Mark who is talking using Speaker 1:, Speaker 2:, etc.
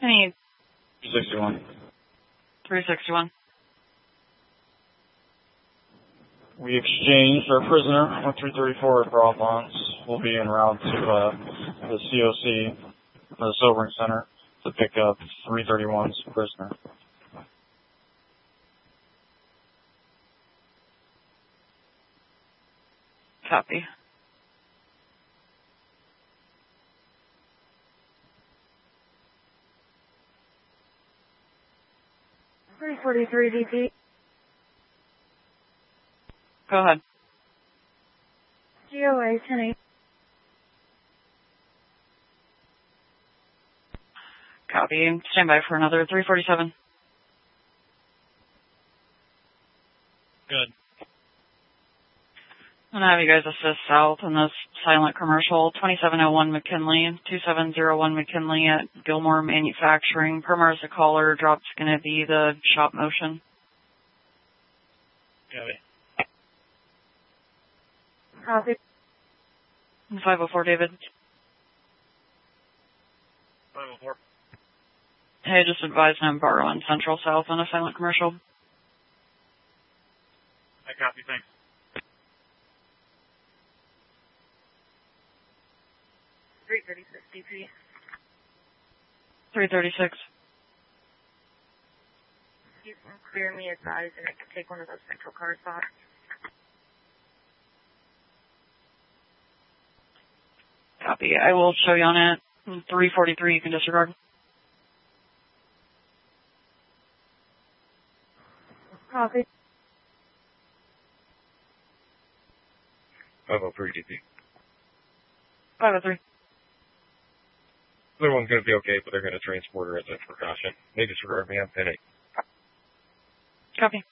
Speaker 1: Any
Speaker 2: 61.
Speaker 1: 361.
Speaker 2: We exchanged our prisoner on 334 at Broadlands. We'll be en route to the COC, the Sobering Center, to pick up 331's prisoner.
Speaker 1: Copy.
Speaker 3: .343 DP.
Speaker 1: Go ahead.
Speaker 3: GOA 10-8.
Speaker 1: Copy. Stand by for another 347.
Speaker 2: Good.
Speaker 1: I'm going to have you guys assist south in this silent commercial, 2701 McKinley, 2701 McKinley at Gilmore Manufacturing. Perimeter's a caller. Drop's going to be the shop motion.
Speaker 3: Copy.
Speaker 1: 504, David.
Speaker 2: 504.
Speaker 1: Hey, just advise I'm borrowing Central South on a silent commercial.
Speaker 2: I copy, thanks.
Speaker 3: 336 DP.
Speaker 1: 336.
Speaker 3: You can clear me advised and I can take one of those central car spots.
Speaker 1: Copy. I will show you on it. 343, you can disregard.
Speaker 3: Copy.
Speaker 2: 503 DP.
Speaker 1: 503.
Speaker 2: Everyone's going to be okay, but they're going to transport her as a precaution. They disregard me, I'm 10-8.
Speaker 1: Copy.